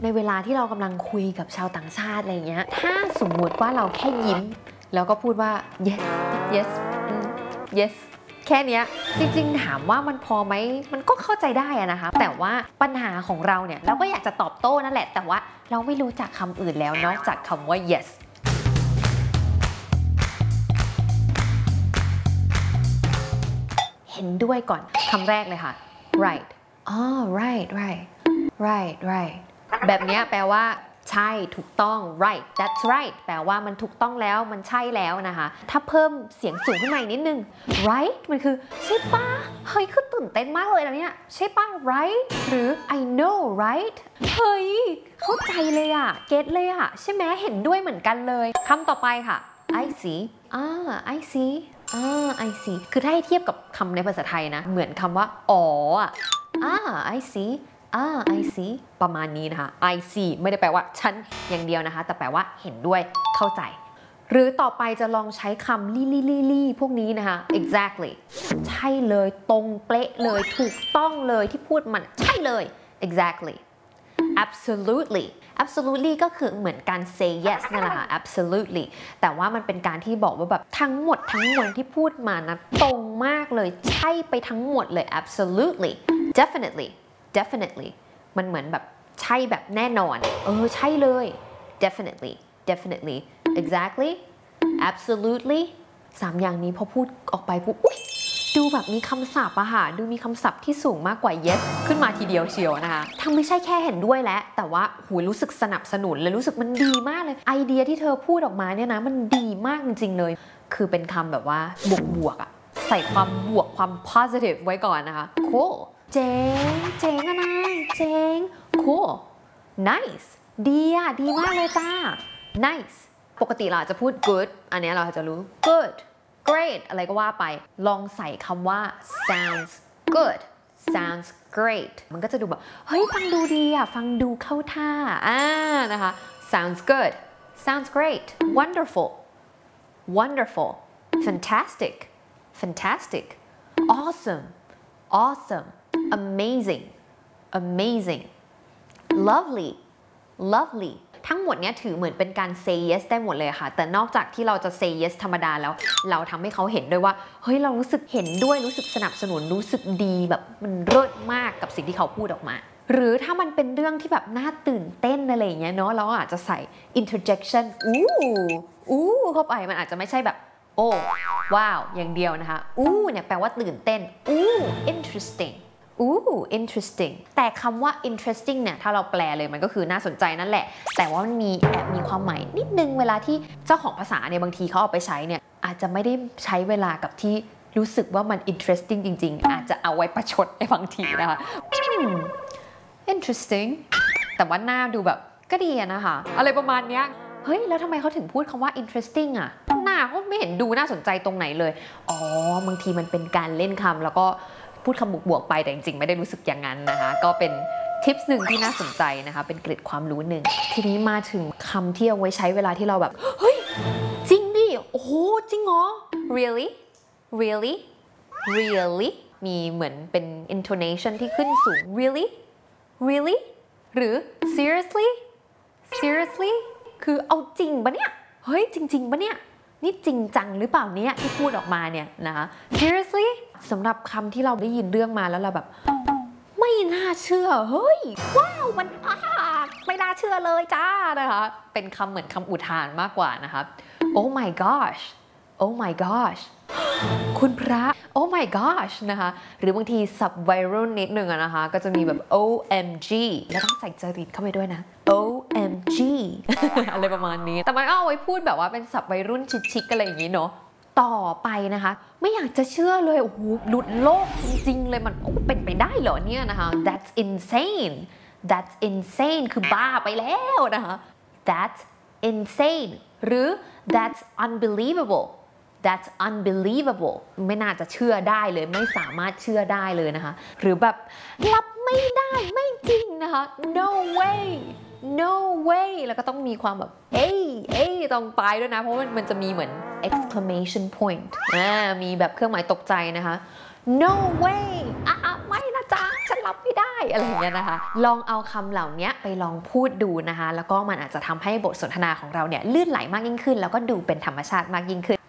ในเวลาที่เรากำลังคุยกับชาวต่างชาติอะไรเงี้ยถ้าสมมุติว่าเราแค่ยิ้มแล้วก็พูดว่า yes yes yes แค่นี้จริงๆถามว่ามันพอไหมมันก็เข้าใจได้นะคะแต่ว่าปัญหาของเราเนี่ยเราก็อยากจะตอบโต้นั่นแหละแต่ว่าเราไม่รู้จักคำอื่นแล้วนอกจากคำว่า yes เห็นด้วยก่อนคำแรกเลยค่ะ right right right right right แบบนี้แปลว่าใช่ถูกต้อง right that's right แปลว่ามันถูกต้องแล้วมันใช่แล้วนะคะถ้าเพิ่มเสียงสูงขึ้นมาอีกนิดนึง right มันคือใช่ปะเฮ้ยคือตื่นเต้นมากเลยนะเนี่ยใช่ปะ right หรือ I know right เฮ้ยเข้าใจเลยอะเก็ตเลยอะใช่ไหมเห็นด้วยเหมือนกันเลยคำต่อไปค่ะ I see I see I see คือถ้าให้เทียบกับคำในภาษาไทยนะเหมือนคำว่าอ๋อI see I see ประมาณนี้นะคะ I see ไม่ได้แปลว่าฉันอย่างเดียวนะคะแต่แปลว่าเห็นด้วยเข้าใจหรือต่อไปจะลองใช้คำลี่พวกนี้นะคะ exactly ใช่เลยตรงเป๊ะเลยถูกต้องเลยที่พูดมันใช่เลย exactly absolutely ก็คือเหมือนการ say yes นั่นแหละค่ะ absolutely แต่ว่ามันเป็นการที่บอกว่าแบบทั้งหมดทั้งมวลที่พูดมานะตรงมากเลยใช่ไปทั้งหมดเลย absolutely definitely มันเหมือนแบบใช่แบบแน่นอนใช่เลย definitely exactly absolutely 3อย่างนี้พอพูดออกไปปุ๊บดูแบบมีคำศัพท์อะค่ะดูมีคำศัพท์ที่สูงมากกว่า yes ขึ้นมาทีเดียวเชียวนะคะทั้งไม่ใช่แค่เห็นด้วยแล้วแต่ว่ารู้สึกสนับสนุนเลยรู้สึกมันดีมากเลยไอเดียที่เธอพูดออกมาเนี่ยนะมันดีมากจริงๆเลยคือเป็นคำแบบว่าบวกอะใส่ความบวกความ positive ไว้ก่อนนะคะ cool เจ๋งอะนายเจ๋ง cool nice ดีมากเลยจ้า nice ปกติเราอาจจะพูด good อันนี้เราจะรู้ good great อะไรก็ว่าไปลองใส่คำว่า sounds good great มันก็จะดูแบบเฮ้ยฟังดูดีฟังดูเข้าท่านะคะ sounds good sounds great wonderful fantastic awesome amazing lovely ทั้งหมดเนี้ยถือเหมือนเป็นการ say yes ได้หมดเลยค่ะแต่นอกจากที่เราจะ say yes ธรรมดาแล้วเราทำให้เขาเห็นด้วยว่าเฮ้ยเรารู้สึกเห็นด้วยรู้สึกสนับสนุนรู้สึกดีแบบมันเลิศมากกับสิ่งที่เขาพูดออกมาหรือถ้ามันเป็นเรื่องที่แบบน่าตื่นเต้นอะไรอย่างเงี้ยเนาะเราอาจจะใส่ interjection เข้าไปมันอาจจะไม่ใช่แบบโอ้ว้าวอย่างเดียวนะคะเนี่ยแปลว่าตื่นเต้นinteresting แต่คำว่า interesting เนี่ยถ้าเราแปลเลยมันก็คือน่าสนใจนั่นแหละแต่ว่ามันมีแอบมีความหมายนิดนึงเวลาที่เจ้าของภาษาเนี่ยบางทีเขาเอาไปใช้เนี่ยอาจจะไม่ได้ใช้เวลากับที่รู้สึกว่ามัน interesting จริงๆอาจจะเอาไว้ประชดในบางทีนะคะinteresting แต่ว่าหน้าดูแบบก็ดีนะคะอะไรประมาณเนี้ยเฮ้ยแล้วทำไมเขาถึงพูดคำว่า interesting หน้าเขาไม่เห็นดูน่าสนใจตรงไหนเลยบางทีมันเป็นการเล่นคำแล้วก็พูดคำบวกๆไปแต่จริงๆไม่ได้รู้สึกอย่างนั้นนะคะก็เป็นทิปส์หนึ่งที่น่าสนใจนะคะเป็นเกร็ดความรู้หนึ่งทีนี้มาถึงคำที่เอาไว้ใช้เวลาที่เราแบบเฮ้ยจริงดิโอ้โหจริงเหรอ really มีเหมือนเป็น intonation ที่ขึ้นสูง really หรือ seriously คือเอาจริงปะเนี่ยเฮ้ยจริงปะเนี่ยนี่จริงจังหรือเปล่าเนี่ยที่พูดออกมาเนี่ยนะคะ seriously สำหรับคำที่เราได้ยินเรื่องมาแล้วเราแบบไม่น่าเชื่อเฮ้ยว้าวมันไม่น่าเชื่อเลยจ้านะคะเป็นคำเหมือนคำอุทานมากกว่านะคะ oh my gosh คุณพระ oh my gosh นะคะหรือบางทีสับไวรัลนิดนึงนะคะก็จะมีแบบ OMG แล้วต้องใส่จริตเข้าไปด้วยนะ OMG อะไรประมาณนี้แต่มันก็เอาไว้พูดแบบว่าเป็นสับวัยรุ่นชิคๆอะไรอย่างนี้เนาะต่อไปนะคะไม่อยากจะเชื่อเลยโอ้โหหลุดโลกจริงๆเลยมันเป็นไปได้เหรอเนี่ยนะคะ that's insane คือบ้าไปแล้วนะคะ that's insane หรือ that's unbelievable ไม่น่าจะเชื่อได้เลยไม่สามารถเชื่อได้เลยนะคะหรือแบบรับไม่ได้ไม่จริงนะคะ no way แล้วก็ต้องมีความแบบต้องไปด้วยนะเพราะมันจะมีเหมือน exclamation point มีแบบเครื่องหมายตกใจนะคะ no way ไม่นะจ๊ะฉันรับไม่ได้อะไรอย่างเงี้ยนะคะลองเอาคำเหล่านี้ไปลองพูดดูนะคะแล้วก็มันอาจจะทำให้บทสนทนาของเราเนี่ยลื่นไหลมากยิ่งขึ้นแล้วก็ดูเป็นธรรมชาติมากยิ่งขึ้น